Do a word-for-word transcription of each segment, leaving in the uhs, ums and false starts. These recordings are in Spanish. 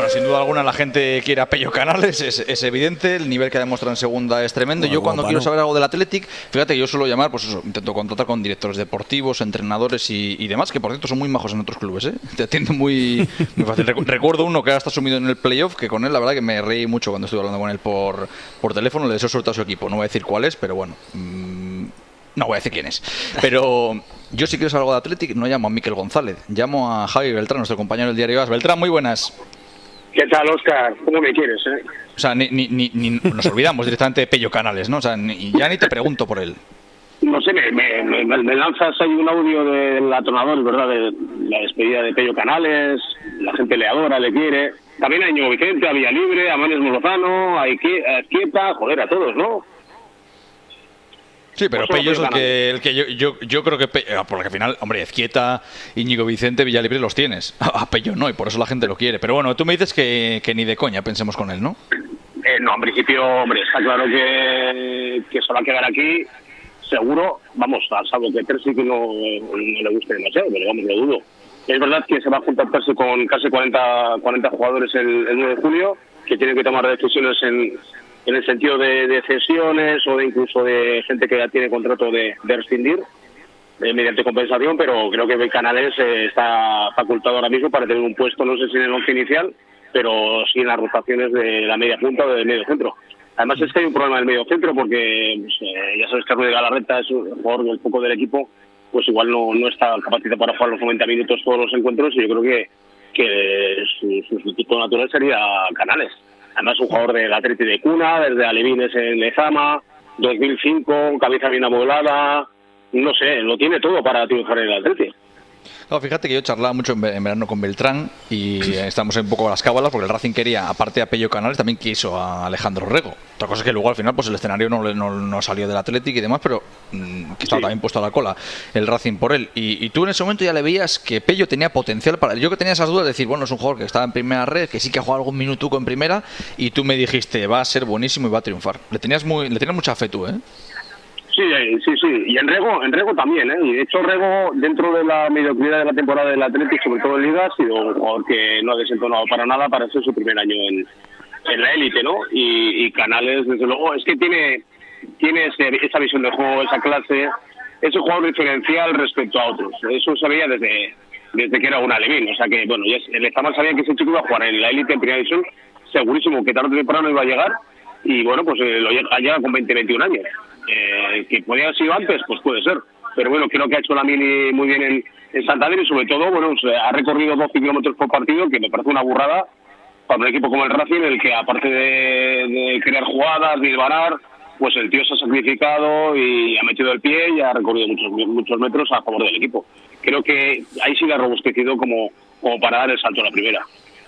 Bueno, sin duda alguna la gente quiere a Pello Canales, es, es evidente, el nivel que demuestra en segunda es tremendo. Bueno, yo cuando guapa, quiero ¿no? saber algo del Athletic, fíjate, yo suelo llamar, pues eso, intento contactar con directores deportivos, entrenadores y, y demás, que por cierto son muy majos en otros clubes, ¿eh? Te atiendo muy, muy fácil. Recuerdo uno que ahora está sumido en el playoff, que con él la verdad que me reí mucho cuando estuve hablando con él por, por teléfono, le deseo suerte a su equipo, no voy a decir cuál es, pero bueno... Mmm, no voy a decir quién es, pero yo si quiero saber algo de Athletic no llamo a Miquel González, llamo a Javi Beltrán, nuestro compañero del diario As. Beltrán, muy buenas. ¿Qué tal, Óscar? ¿Cómo me quieres, eh? O sea, ni, ni, ni, ni nos olvidamos directamente de Pello Canales, ¿no? O sea, ni, ya ni te pregunto por él. No sé, me, me, me, me lanzas ahí un audio del atonador, ¿verdad? De la despedida de Pello Canales, la gente le adora, le quiere. También a Íñigo Vicente, a Villalibre, a Manes Molozano, a Izquieta, joder, a todos, ¿no? Sí, pero pues Pello es el que, el que yo, yo, yo creo que... Pello, porque al final, hombre, Izquieta, Íñigo Vicente, Villalibre los tienes. A Pello no, y por eso la gente lo quiere. Pero bueno, tú me dices que, que ni de coña pensemos con él, ¿no? Eh, no, en principio, hombre, está claro que, que se va a quedar aquí, seguro. Vamos, salvo que Terzi que no, no le guste demasiado, pero vamos, lo dudo. Es verdad que se va a juntar Terzi con casi cuarenta, cuarenta jugadores el, el nueve de julio, que tienen que tomar decisiones en... en el sentido de, de cesiones o de incluso de gente que ya tiene contrato de, de rescindir eh, mediante compensación, pero creo que Canales eh, está facultado ahora mismo para tener un puesto, no sé si en el once inicial, pero sí en las rotaciones de la media punta o del medio centro. Además es que hay un problema del medio centro porque pues, eh, ya sabes que Rudy Galarreta es un jugador del poco del equipo, pues igual no, no está capacitado para jugar los noventa minutos todos los encuentros, y yo creo que, que su, su sustituto natural sería Canales. Además, un jugador del Atleti de cuna, desde Alevines en Lezama, dos mil cinco, cabeza bien amueblada, no sé, lo tiene todo para triunfar en el Atleti. No, fíjate que yo charlaba mucho en verano con Beltrán y estamos un poco a las cábalas porque el Racing quería, aparte de a Pello Canales, también quiso a Alejandro Rego. Otra cosa es que luego al final pues el escenario no, no, no salió del Athletic y demás, pero mmm, que estaba sí. también puesto a la cola el Racing por él. Y, y tú en ese momento ya le veías que Pello tenía potencial para... Yo que tenía esas dudas de decir, bueno, es un jugador que estaba en primera red, que sí que ha jugado algún minutuco en primera, y tú me dijiste, va a ser buenísimo y va a triunfar. Le tenías, muy, le tenías mucha fe tú, ¿eh? Sí, sí, sí, y en Rego, en Rego también, ¿eh? Y de hecho Rego, dentro de la mediocridad de la temporada del Atlético, sobre todo en Liga, ha sido un jugador que no ha desentonado para nada para ser su primer año en, en la élite, ¿no? Y, y Canales, desde luego, es que tiene, tiene ese, esa visión de juego, esa clase, es un jugador diferencial respecto a otros. Eso se veía desde, desde que era un alevín, o sea que, bueno, ya el Estamal sabía que ese chico iba a jugar en la élite en primera división, segurísimo que tarde o temprano iba a llegar, y bueno, pues eh, lo llega, llega con veinte, veintiún años. Eh, que podía haber sido antes, pues puede ser, pero bueno, creo que ha hecho la mini muy bien en, en Santander y sobre todo, bueno, se ha recorrido doce kilómetros por partido, que me parece una burrada para un equipo como el Racing, en el que aparte de, de crear jugadas, de hilvanar, pues el tío se ha sacrificado y ha metido el pie y ha recorrido muchos muchos metros a favor del equipo. Creo que ahí sí le ha robustecido como, como para dar el salto a la primera.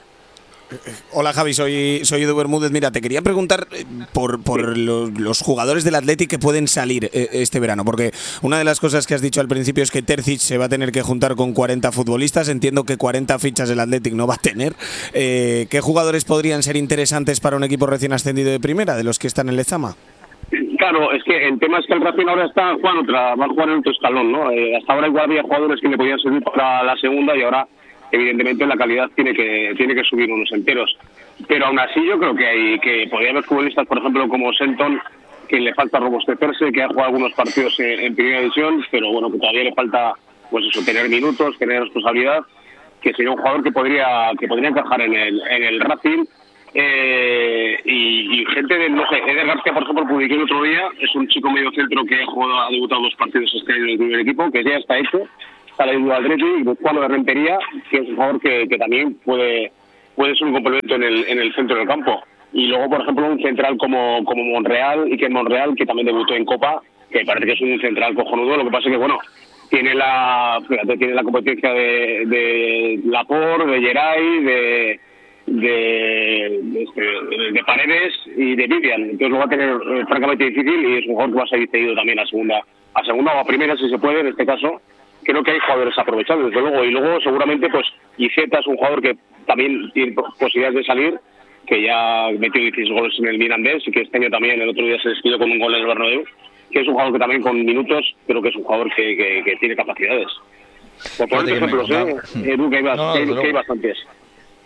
Hola Javi, soy, soy Edu Bermúdez. Mira, te quería preguntar por, por los, los jugadores del Athletic que pueden salir eh, este verano, porque una de las cosas que has dicho al principio es que Terzic se va a tener que juntar con cuarenta futbolistas. Entiendo que cuarenta fichas el Athletic no va a tener. Eh, ¿Qué jugadores podrían ser interesantes para un equipo recién ascendido de primera, de los que están en Lezama? Claro, es que el tema es que el Racing ahora está jugando otra, va a jugar en otro escalón, ¿no? Eh, hasta ahora igual había jugadores que le podían servir para la segunda y ahora evidentemente la calidad tiene que tiene que subir unos enteros, pero aún así yo creo que hay que podría haber futbolistas, por ejemplo, como Senton, que le falta robustecerse, que ha jugado algunos partidos en, en primera división, pero bueno, que todavía le falta pues eso, tener minutos, tener responsabilidad, que sería un jugador que podría que podría encajar en el en el Racing. Eh, y, y gente de, no sé, Eder García, por ejemplo, publiqué el otro día, es un chico medio centro que ha jugado, ha debutado dos partidos este año en el primer equipo, que ya está hecho, está la del Atleti, y Juan de Rentería, que es un jugador que, que también puede puede ser un complemento en el en el centro del campo. Y luego, por ejemplo, un central como como Monreal, y que Monreal, que también debutó en Copa, que parece que es un central cojonudo. Lo que pasa es que, bueno, tiene la fíjate, tiene la competencia de, de Laporte, de Geray, de de, de, de Paredes y de Vivian, entonces lo va a tener eh, francamente difícil, y es un jugador que va a salir cedido también a segunda a segunda o a primera si se puede. En este caso creo que hay jugadores aprovechados, desde luego, y luego seguramente pues Iceta es un jugador que también tiene posibilidades de salir, que ya metió dieciséis goles en el Mirandés y que este año también, el otro día se despidió con un gol en el Bernabéu, que es un jugador que también con minutos creo que es un jugador que, que, que tiene capacidades. Por poner ejemplos, ¿eh? Edu, que hay, no, que hay, que hay bastantes.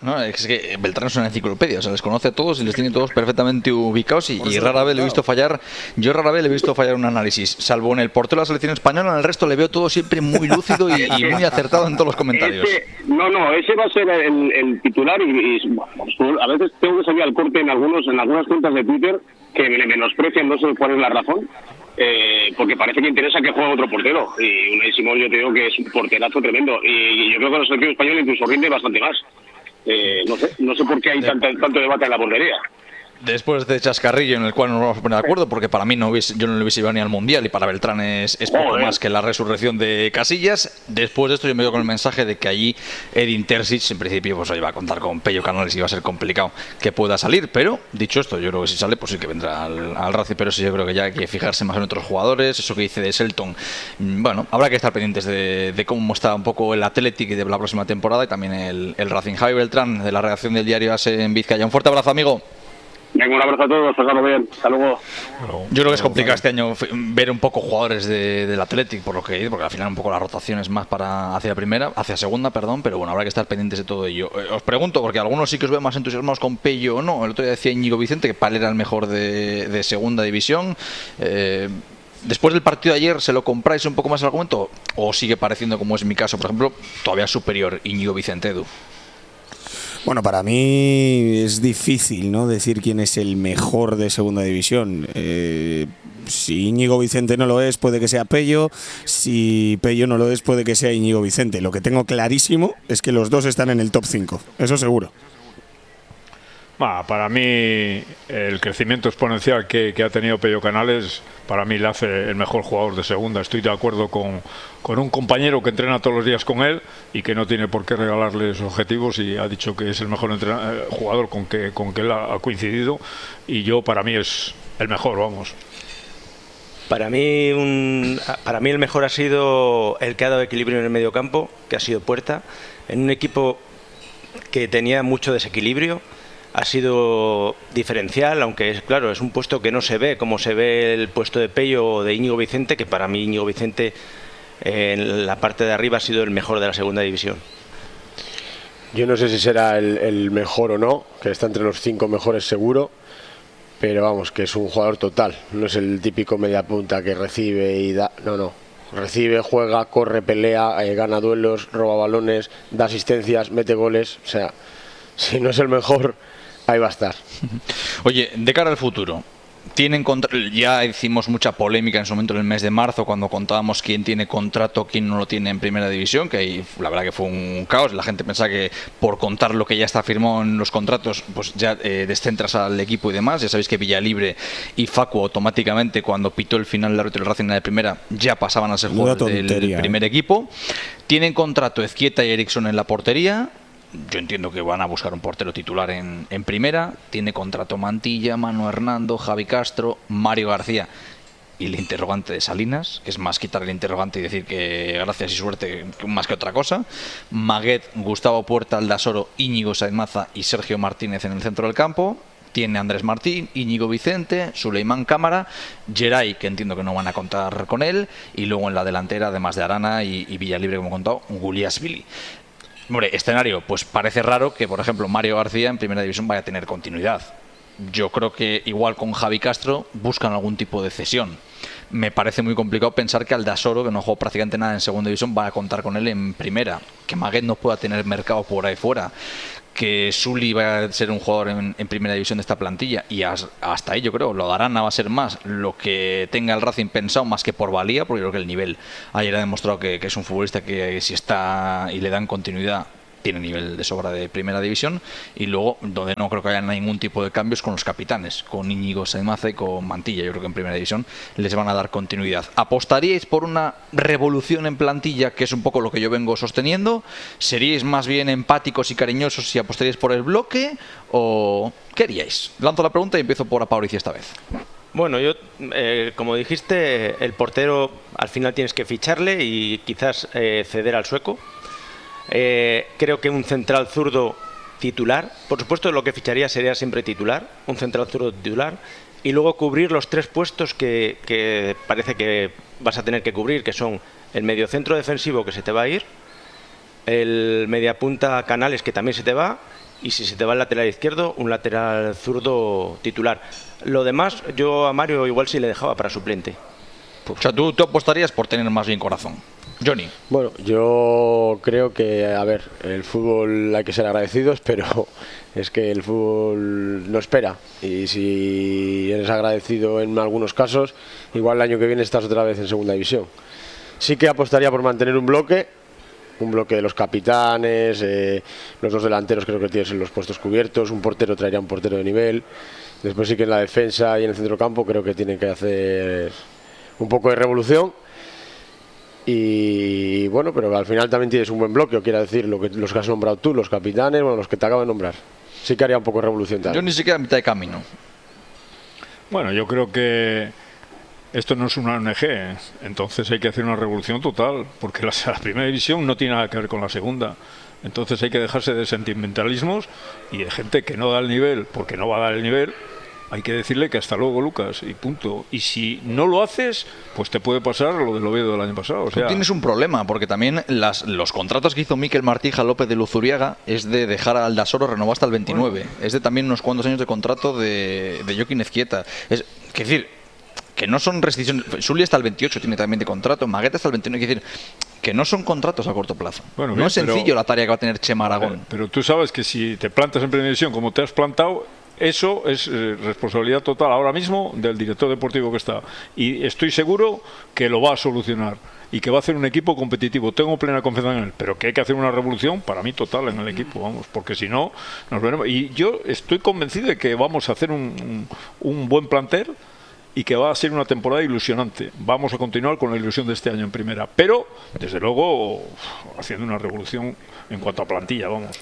No, es que Beltrán es una enciclopedia, o sea, les conoce a todos y les tiene todos perfectamente ubicados y, y rara vez le he visto fallar, yo rara vez le he visto fallar un análisis, salvo en el portero de la selección española, en el resto le veo todo siempre muy lúcido y, y muy acertado en todos los comentarios. Ese, no, no, ese va a ser el, el titular y, y bueno, a veces tengo que salir al corte en algunos en algunas cuentas de Twitter que me menosprecian, no sé cuál es la razón. Eh, porque parece que interesa que juegue otro portero y Unai Simón yo te digo que es un porterazo tremendo y, y yo creo que la selección española incluso rinde bastante más. Eh, no sé no sé por qué hay tanto, tanto debate en la portería. Después de chascarrillo en el cual no nos vamos a poner de acuerdo, porque para mí no hubiese, yo no le hubiese ido ni al Mundial y para Beltrán es, es poco Joder. más que la resurrección de Casillas. Después de esto yo me quedo con el mensaje de que allí Edin Terzic en principio pues iba a contar con Pello Canales y iba a ser complicado que pueda salir, pero dicho esto yo creo que si sale pues sí que vendrá al, al Racing, pero sí yo creo que ya hay que fijarse más en otros jugadores. Eso que dice de Selton, bueno, habrá que estar pendientes de, de cómo está un poco el Athletic de la próxima temporada y también el, el Racing. Javi Beltrán de la redacción del diario A S en Vizcaya, un fuerte abrazo, amigo. Venga, un abrazo a todos, pasadlo bien, hasta luego. Yo creo que es complicado este año ver un poco jugadores de, del Athletic, por lo que he ido, porque al final un poco la rotación es más para hacia la primera, hacia segunda, perdón, pero bueno, habrá que estar pendientes de todo ello. Eh, os pregunto, porque algunos sí que os veo más entusiasmados con Pello o no. El otro día decía Íñigo Vicente que Pal era el mejor de, de segunda división. Eh, Después del partido de ayer, ¿se lo compráis un poco más el argumento? ¿O sigue pareciendo, como es mi caso, por ejemplo, todavía superior Íñigo Vicente, Edu? Bueno, para mí es difícil, ¿no?, decir quién es el mejor de segunda división. Eh, si Íñigo Vicente no lo es, puede que sea Pello. Si Pello no lo es, puede que sea Íñigo Vicente. Lo que tengo clarísimo es que los dos están en el top cinco. Eso seguro. Ah, para mí el crecimiento exponencial que, que ha tenido Pello Canales, para mí le hace el mejor jugador de segunda. Estoy de acuerdo con, con un compañero que entrena todos los días con él y que no tiene por qué regalarle sus objetivos, y ha dicho que es el mejor jugador con que, con que él ha, ha coincidido, y yo, para mí, es el mejor, vamos. Para mí, un, para mí el mejor ha sido el que ha dado equilibrio en el mediocampo, que ha sido Puerta, en un equipo que tenía mucho desequilibrio. Ha sido diferencial, aunque es claro, es un puesto que no se ve como se ve el puesto de Pello o de Íñigo Vicente, que para mí Íñigo Vicente eh, en la parte de arriba ha sido el mejor de la segunda división. Yo no sé si será el, el mejor o no, que está entre los cinco mejores seguro, pero vamos, que es un jugador total, no es el típico mediapunta que recibe y da, no, no. Recibe, juega, corre, pelea, eh, gana duelos, roba balones, da asistencias, mete goles, o sea, si no es el mejor, ahí va a estar. Oye, de cara al futuro, tienen contra... ya hicimos mucha polémica en su momento en el mes de marzo cuando contábamos quién tiene contrato, quién no lo tiene en primera división, que ahí la verdad que fue un caos. La gente pensaba que por contar lo que ya está firmado en los contratos, pues ya eh, descentras al equipo y demás. Ya sabéis que Villalibre y Facu automáticamente, cuando pitó el final del árbitro del Racing de primera, ya pasaban a ser jugadores del primer ¿eh? equipo. Tienen contrato Ezquieta y Eriksson en la portería. Yo entiendo que van a buscar un portero titular en, en primera. Tiene contrato Mantilla, Manu Hernando, Javi Castro, Mario García y el interrogante de Salinas, que es más quitar el interrogante y decir que gracias y suerte más que otra cosa. Maguet, Gustavo Puerta, Aldasoro, Íñigo Sainmaza y Sergio Martínez en el centro del campo. Tiene Andrés Martín, Íñigo Vicente, Suleimán Cámara, Geray, que entiendo que no van a contar con él, y luego en la delantera, además de Arana y, y Villalibre, como he contado, Guliasvili. Hombre, escenario, pues parece raro que, por ejemplo, Mario García en primera división vaya a tener continuidad. Yo creo que igual con Javi Castro buscan algún tipo de cesión. Me parece muy complicado pensar que Aldasoro, que no jugó prácticamente nada en segunda división, va a contar con él en primera. Que Maguet no pueda tener mercado por ahí fuera. Que Sully va a ser un jugador en, en primera división de esta plantilla, y as, hasta ahí yo creo lo de Arana va a ser más lo que tenga el Racing pensado más que por valía, porque yo creo que el nivel ayer ha demostrado que, que es un futbolista que si está y le dan continuidad tiene nivel de sobra de primera división. Y luego donde no creo que haya ningún tipo de cambios con los capitanes, con Íñigo Sainmaza y con Mantilla. Yo creo que en primera división les van a dar continuidad. ¿Apostaríais por una revolución en plantilla, que es un poco lo que yo vengo sosteniendo? ¿Seríais más bien empáticos y cariñosos si apostaríais por el bloque? ¿O qué haríais? Lanzo la pregunta y empiezo por Aparicio esta vez. Bueno, yo, eh, como dijiste, el portero al final tienes que ficharle y quizás eh, ceder al sueco. Eh, creo que un central zurdo titular, por supuesto lo que ficharía sería siempre titular, un central zurdo titular, y luego cubrir los tres puestos que, que parece que vas a tener que cubrir, que son el mediocentro defensivo, que se te va a ir, el mediapunta Canales, que también se te va, y si se te va el lateral izquierdo, un lateral zurdo titular. Lo demás, yo a Mario igual sí le dejaba para suplente. O sea, tú, tú apostarías por tener más bien corazón. Johnny. Bueno, yo creo que, a ver, el fútbol hay que ser agradecidos, pero es que el fútbol no espera. Y si eres agradecido en algunos casos, igual el año que viene estás otra vez en segunda división. Sí que apostaría por mantener un bloque, un bloque de los capitanes, eh, los dos delanteros creo que tienes en los puestos cubiertos, un portero traería un portero de nivel. Después sí que en la defensa y en el centrocampo creo que tienen que hacer un poco de revolución. Y bueno, pero al final también tienes un buen bloque, quiero decir, lo que, los que has nombrado tú, los capitanes, bueno, los que te acabo de nombrar. Sí que haría un poco de revolución también. Yo ni siquiera a mitad de camino. Bueno, yo creo que esto no es una O N G, entonces hay que hacer una revolución total, porque la, la primera división no tiene nada que ver con la segunda. Entonces hay que dejarse de sentimentalismos y de gente que no da el nivel porque no va a dar el nivel. Hay que decirle que hasta luego, Lucas, y punto. Y si no lo haces, pues te puede pasar lo del Oviedo del año pasado. O sea, tú tienes un problema, porque también las, los contratos que hizo Miquel Martija López de Luzuriaga es de dejar a Aldasoro renovado hasta el veintinueve. Bueno. Es de también unos cuantos años de contrato de, de Joaquín Ezquieta. Es que decir, que no son restricciones. Sully hasta el veintiocho tiene también de contrato, Magueta hasta el veintinueve. Hay que decir que no son contratos a corto plazo. Bueno, no bien, es sencillo pero, la tarea que va a tener Chema Aragón. Pero, pero tú sabes que si te plantas en primera división como te has plantado, eso es eh, responsabilidad total ahora mismo del director deportivo que está. Y estoy seguro que lo va a solucionar y que va a hacer un equipo competitivo. Tengo plena confianza en él, pero que hay que hacer una revolución, para mí total, en el equipo, vamos, porque si no, nos veremos. Y yo estoy convencido de que vamos a hacer un, un, un buen plantel y que va a ser una temporada ilusionante. Vamos a continuar con la ilusión de este año en primera, pero desde luego haciendo una revolución en cuanto a plantilla, vamos.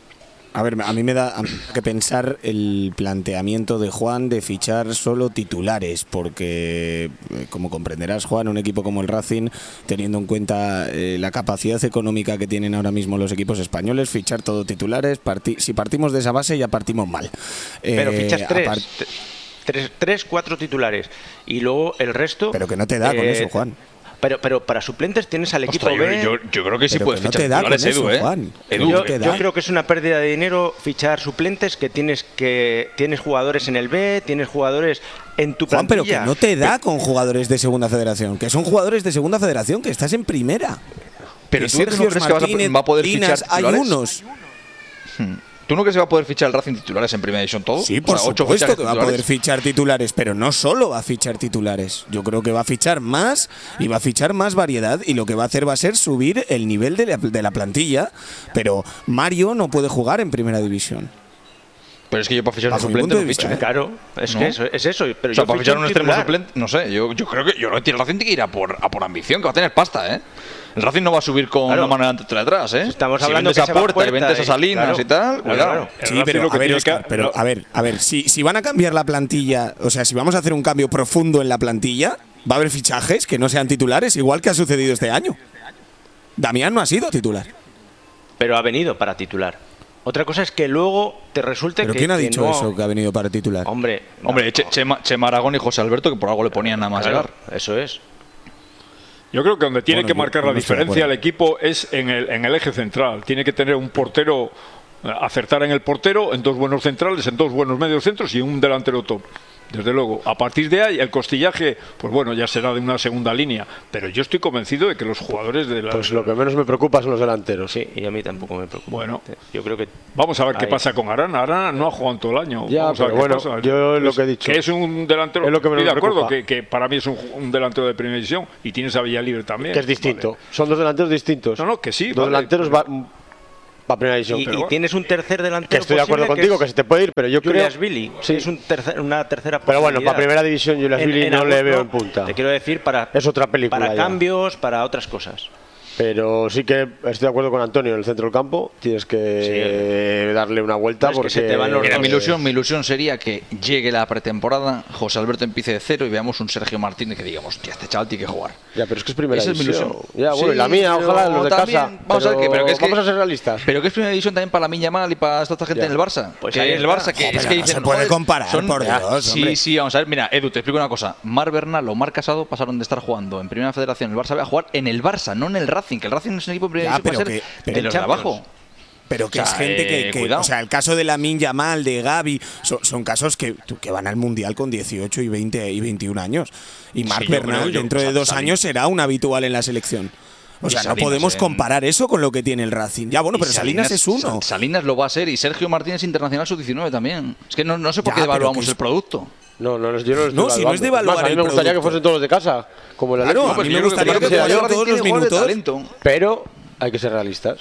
A ver, a mí me da que pensar el planteamiento de Juan de fichar solo titulares, porque, como comprenderás, Juan, un equipo como el Racing, teniendo en cuenta eh, la capacidad económica que tienen ahora mismo los equipos españoles, fichar todo titulares, parti si partimos de esa base ya partimos mal. Pero eh, fichas tres, tres, tres, cuatro titulares, y luego el resto... Pero que no te da eh, con eso, Juan. Pero, pero para suplentes tienes al equipo Ostras, B. Yo, yo, yo creo que sí pero puedes que no fichar te da con Edu, eso, ¿eh? Juan. Edu, yo, ¿eh? yo creo que es una pérdida de dinero fichar suplentes, que tienes que tienes jugadores en el B, tienes jugadores en tu Juan, plantilla. pero que no te da con jugadores de segunda federación, que son jugadores de segunda federación, que estás en primera. Pero que tú Sergio no crees que vas a, va a poder Linas, fichar titulares? Hay unos. Hmm. ¿Tú no crees que va a poder fichar el Racing titulares en primera división todo? Sí, por o sea, ocho supuesto que va a titulares. poder fichar titulares, pero no solo va a fichar titulares. Yo creo que va a fichar más y va a fichar más variedad, y lo que va a hacer va a ser subir el nivel de la, de la plantilla, pero Mario no puede jugar en primera división. Pero es que yo para fichar Bajo un mi suplente punto de no vista, ficho, ¿eh? ¿eh? Claro, es ¿No? que eso, es eso. Pero O sea, yo para ficho fichar un extremo titular. suplente, no sé, yo, yo creo que yo creo que el Racing tiene que ir a por, a por ambición, que va a tener pasta, ¿eh? El Racing no va a subir con Claro. una mano delante y otra detrás, ¿eh? Estamos si hablando vendes que a se va a Puerta, y Puerta vendes a y- Salinas claro, y tal, claro, cuidado. claro. El Sí, Racing pero lo que a ver, tiene Óscar, que- pero lo- a ver, a ver, si, si van a cambiar la plantilla, o sea, si vamos a hacer un cambio profundo en la plantilla, va a haber fichajes que no sean titulares, igual que ha sucedido este año. Damián no ha sido titular. Pero ha venido para titular. Otra cosa es que luego te resulte ¿Pero que. quién ha que dicho no- eso, que ha venido para titular? Hombre, no, Hombre, Che- Chema, Chema Aragón y José Alberto, que por algo le ponían nada más claro, llegar. eso es. Yo creo que donde tiene Bueno, que yo marcar no la estoy de diferencia el acuerdo. equipo es en el, en el eje central. Tiene que tener un portero, eh, acertar en el portero, en dos buenos centrales, en dos buenos medios centros y un delantero top. Desde luego, a partir de ahí, el costillaje, pues bueno, ya será de una segunda línea. Pero yo estoy convencido de que los jugadores de la... Pues lo que menos me preocupa son los delanteros. Sí, y a mí tampoco me preocupa. Bueno. Yo creo que. Vamos a ver qué Ahí. pasa con Arana. Arana no ha jugado en todo el año. Ya, Vamos a ver pero qué bueno, pasa. yo es lo Es- que he dicho. Que es un delantero. Es lo que menos estoy de me acuerdo, preocupa. que, que para mí es un, un delantero de primera división y tienes a Villalibre también. Que es distinto. Vale. Son dos delanteros distintos. No, no, que sí, Dos vale, delanteros pero- va, para primera división. Y, Pero y bueno, tienes un tercer delantero. que estoy de acuerdo posible, contigo, que, es se te puede ir, pero yo creo. Julias Billy. Sí. Es un tercer, una tercera Pero bueno, posibilidad. para primera división, Julias En- Billy en no le agosto, veo en punta. Te quiero decir, para. Es otra película Para ya. cambios, para otras cosas. Pero sí que estoy de acuerdo con Antonio en el centro del campo. Tienes que darle una vuelta Pero es que porque se te van los Mira, dos. mi ilusión, mi ilusión sería que llegue la pretemporada, José Alberto empiece de cero y veamos un Sergio Martínez que digamos, hostia, este chaval tiene que jugar. Ya, pero es que es primera Esa es mi división. ilusión. Ya, bueno, Sí, y la mía, pero ojalá, los de también, casa. vamos a ver que- pero que es que- vamos a ser realistas. Pero que es primera división también para la Miña Mal y para esta gente Ya. en el Barça. Pues que ahí en el está. Barça que Joder, es que no dicen, se puede joder, comparar, son- por Dios, Sí, hombre. sí, vamos a ver. Mira, Edu, te explico una cosa. Mar Bernal o Mar Casado pasaron de estar jugando en Primera Federación el Barça B a jugar en el Barça, no en el Racing, que el Racing es un equipo de primera Ya, división, va a pero ser que- pero de los de Champions. abajo. pero que O sea, es gente que, eh, que cuidado. o sea, el caso de Lamine Yamal, de Gavi, son, son casos que, que van al Mundial con dieciocho y veinte y veintiún años. Y Marc Sí, yo Bernal, creo, yo- dentro o sea, de dos Salinas- años, será un habitual en la selección. O Y sea, no Salinas podemos en- comparar eso con lo que tiene el Racing. Ya, bueno, Y pero Salinas, es uno. Sal- Salinas lo va a ser y Sergio Martínez internacional sub diecinueve también. Es que no, no sé por Ya, qué pero devaluamos que es- el producto. No, no, yo no lo estoy No, si no es evaluando. devaluar Más, a mí el me gustaría producto. que fuesen todos de casa, como el Claro, Atlético. a mí yo me creo gustaría que el jugaran Racing todos tiene los jugadores de minutos. talento. Pero hay que ser realistas.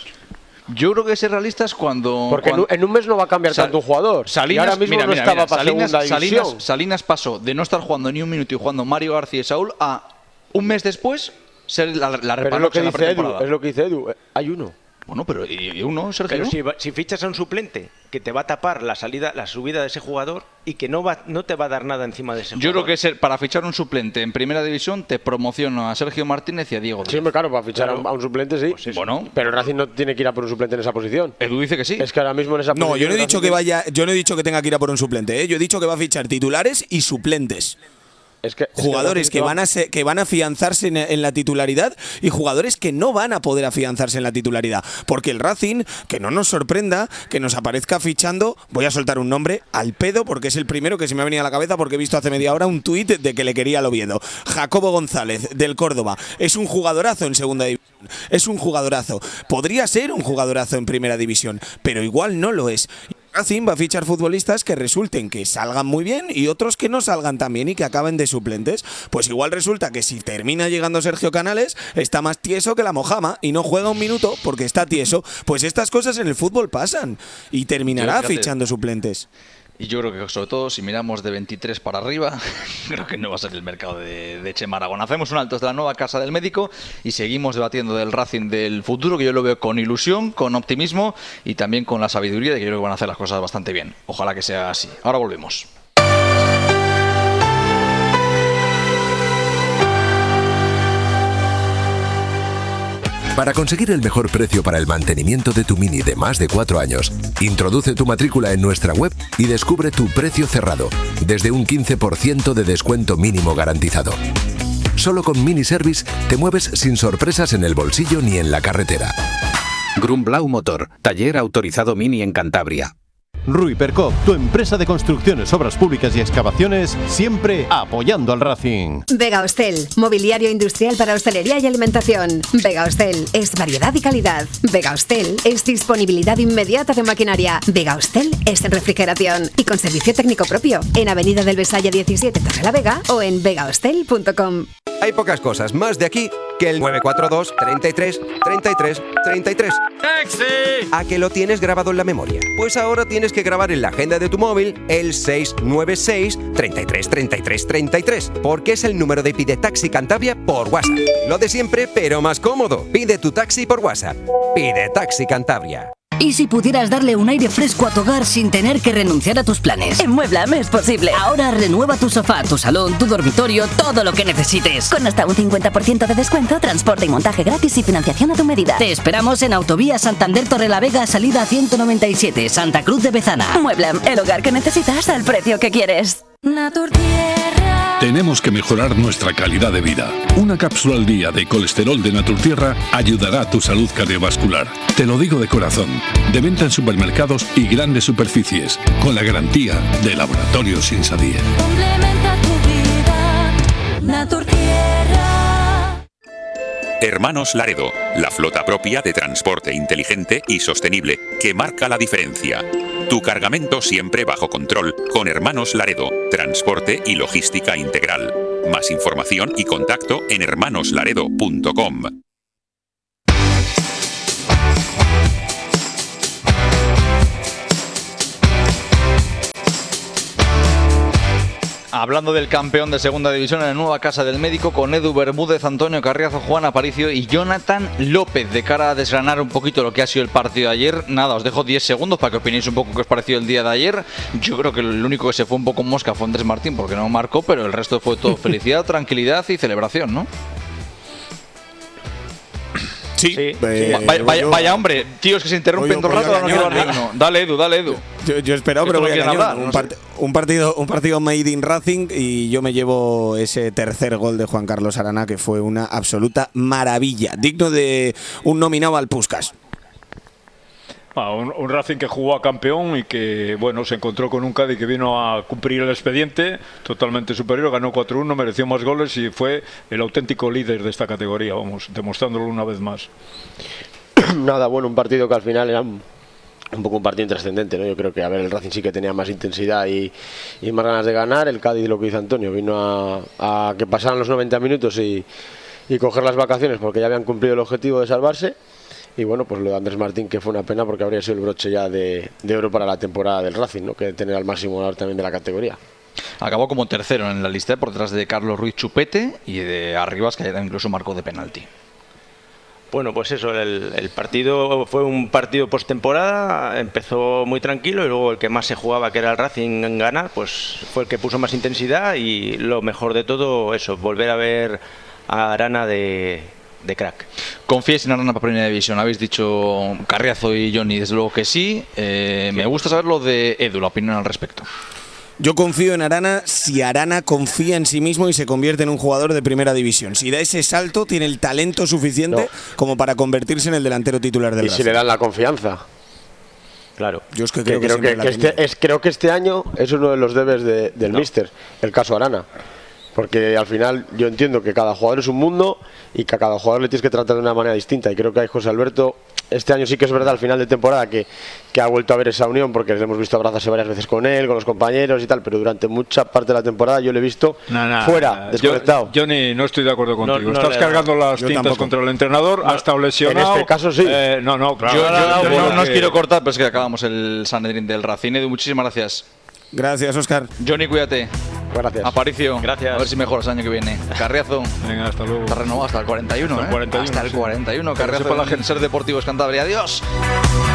Yo creo que ser realistas cuando. Porque en cuando- un, en un mes no va a cambiar Sal- tanto un jugador. Salinas, y ahora mismo mira, no mira, estaba mira, para Salinas, segunda división. Salinas, Salinas pasó de no estar jugando ni un minuto y jugando Mario García y Saúl a un mes después ser la, la Pero es lo repanocha que en la dice Edu, pretemporada. es lo que dice Edu. eh, Hay uno. Bueno, pero ¿y y uno, Sergio? Pero si, va- si fichas a un suplente que te va a tapar la salida, la subida de ese jugador y que no va, no te va a dar nada encima de ese Yo jugador. creo que ser, para fichar un suplente en primera división te promociono a Sergio Martínez y a Diego Sí, Díaz. hombre, claro, para fichar a un- a un suplente sí. Pues Bueno, Pero el Racing no tiene que ir a por un suplente en esa posición. Edu dice que sí. Es que ahora mismo en esa No, posición. yo no he el dicho Racing que tiene- vaya, yo no he dicho que tenga que ir a por un suplente, ¿eh? Yo he dicho que va a fichar titulares y suplentes. Es que, es que Jugadores el que Racing van a se- que van a afianzarse en, en la titularidad y jugadores que no van a poder afianzarse en la titularidad. Porque el Racing, que no nos sorprenda, que nos aparezca fichando, voy a soltar un nombre, al pedo, porque es el primero que se me ha venido a la cabeza porque he visto hace media hora un tuit de que le quería al Oviedo. Jacobo González, del Córdoba. Es un jugadorazo en segunda división. Es un jugadorazo. Podría ser un jugadorazo en primera división, pero igual no lo es. Racing va a fichar futbolistas que resulten que salgan muy bien y otros que no salgan tan bien y que acaben de suplentes. Pues igual resulta que si termina llegando Sergio Canales, está más tieso que la mojama y no juega un minuto porque está tieso. Pues estas cosas en el fútbol pasan y terminará Yo, fíjate, fichando suplentes. Y yo creo que sobre todo si miramos de veintitrés para arriba, creo que no va a ser el mercado de, de Chema Aragón. Hacemos un alto desde la nueva casa del médico y seguimos debatiendo del Racing del futuro, que yo lo veo con ilusión, con optimismo y también con la sabiduría de que yo creo que van a hacer las cosas bastante bien. Ojalá que sea así. Ahora volvemos. Para conseguir el mejor precio para el mantenimiento de tu Mini de más de cuatro años, introduce tu matrícula en nuestra web y descubre tu precio cerrado, desde un quince por ciento de descuento mínimo garantizado. Solo con Mini Service te mueves sin sorpresas en el bolsillo ni en la carretera. Grumblau Motor, taller autorizado Mini en Cantabria. Ruipercop, tu empresa de construcciones, obras públicas y excavaciones, siempre apoyando al Racing. Vega Hostel, mobiliario industrial para hostelería y alimentación. Vega Hostel es variedad y calidad. Vega Hostel es disponibilidad inmediata de maquinaria. Vega Hostel es refrigeración y con servicio técnico propio en Avenida del Besaya diecisiete, Torrelavega o en vega hostel punto com. Hay pocas cosas más de aquí que el nueve cuatro dos, treinta y tres, treinta y tres, treinta y tres. ¡Taxi! ¿A que lo tienes grabado en la memoria? Pues ahora tienes que grabar en la agenda de tu móvil el seis nueve seis, treinta y tres, treinta y tres, treinta y tres, porque es el número de Pide Taxi Cantabria por WhatsApp. Lo de siempre, pero más cómodo. Pide tu taxi por WhatsApp. Pide Taxi Cantabria. ¿Y si pudieras darle un aire fresco a tu hogar sin tener que renunciar a tus planes? En Mueblam es posible. Ahora renueva tu sofá, tu salón, tu dormitorio, todo lo que necesites. Con hasta un cincuenta por ciento de descuento, transporte y montaje gratis y financiación a tu medida. Te esperamos en Autovía Santander Torrelavega, salida ciento noventa y siete, Santa Cruz de Bezana. Mueblam, el hogar que necesitas al precio que quieres. Naturtierra. Tenemos que mejorar nuestra calidad de vida. Una cápsula al día de colesterol de Naturtierra ayudará a tu salud cardiovascular. Te lo digo de corazón. De venta en supermercados y grandes superficies, con la garantía de Laboratorios Insadier. Complementa tu vida, Naturtierra. Hermanos Laredo, la flota propia de transporte inteligente y sostenible que marca la diferencia. Tu cargamento siempre bajo control con Hermanos Laredo, transporte y logística integral. Más información y contacto en hermanos laredo punto com. Hablando del campeón de segunda división en la nueva casa del médico, con Edu Bermúdez, Antonio Carriazo, Juan Aparicio y Jonathan López, de cara a desgranar un poquito lo que ha sido el partido de ayer. Nada, os dejo diez segundos para que opinéis un poco qué os pareció el día de ayer. Yo creo que el único que se fue un poco mosca fue Andrés Martín, porque no marcó, pero el resto fue todo felicidad, tranquilidad y celebración, ¿no? Sí, sí, eh, sí. Vaya, vaya, vaya hombre, tíos que se interrumpen todo el rato, no quiero cañón, hablar digno. Dale, Edu, dale, Edu. Yo, yo he esperado, pero no voy a quieren cañón. hablar, un, no part sé. un partido, un partido made in Racing y yo me llevo ese tercer gol de Juan Carlos Arana, que fue una absoluta maravilla, digno de un nominado al Puskás. Ah, un, un Racing que jugó a campeón y que bueno se encontró con un Cádiz que vino a cumplir el expediente, totalmente superior, ganó cuatro uno, mereció más goles y fue el auténtico líder de esta categoría, vamos, demostrándolo una vez más. Nada, bueno, un partido que al final era un, un poco un partido intrascendente, ¿no? Yo creo que, a ver, el Racing sí que tenía más intensidad y, y más ganas de ganar. El Cádiz, lo que dice Antonio, vino a, a que pasaran los noventa minutos y, y coger las vacaciones porque ya habían cumplido el objetivo de salvarse. Y bueno, pues lo de Andrés Martín, que fue una pena porque habría sido el broche ya de, de oro para la temporada del Racing, ¿no? Que tener al máximo goleador también de la categoría. Acabó como tercero en la lista por detrás de Carlos Ruiz Chupete y de Arribas, que incluso marcó de penalti. Bueno, pues eso, el, el partido fue un partido postemporada, empezó muy tranquilo y luego el que más se jugaba, que era el Racing en ganar, pues fue el que puso más intensidad y lo mejor de todo, eso, volver a ver a Arana de... de crack. ¿Confíes en Arana para Primera División? Habéis dicho Carriazo y Johnny, desde luego que sí. Eh, me gusta saber lo de Edu, la opinión al respecto. Yo confío en Arana si Arana confía en sí mismo y se convierte en un jugador de Primera División. Si da ese salto, tiene el talento suficiente no. como para convertirse en el delantero titular del Y Racing. si le dan la confianza. Claro. Yo es que creo que, que, creo que, que este, es, creo que este año es uno de los debes de, del no. míster, el caso Arana. Porque al final yo entiendo que cada jugador es un mundo y que a cada jugador le tienes que tratar de una manera distinta. Y creo que hay José Alberto, este año sí que es verdad, al final de temporada, que, que ha vuelto a ver esa unión, porque le hemos visto abrazarse varias veces con él, con los compañeros y tal, pero durante mucha parte de la temporada yo le he visto no, no, fuera, no, desconectado. Yo, Johnny, no estoy de acuerdo contigo. No, no Estás cargando las yo tintas tampoco. contra el entrenador, ha estado lesionado. En este caso sí. Eh, no, no, claro. Yo, yo, yo, yo, no, yo, no os que... quiero cortar, pero es que acabamos el Sanedrín del Racing. Edu, muchísimas gracias. Gracias, Óscar. Johnny, cuídate. Gracias. Aparicio. Gracias. A ver si mejoras el año que viene. Carriazo. Venga, hasta luego. Está renovado hasta el cuarenta y uno, Hasta el ¿eh? cuarenta y uno, Hasta el sí. cuarenta y uno. Que Carriazo sepa la en gente. Ser Deportivos Cantabria. Adiós.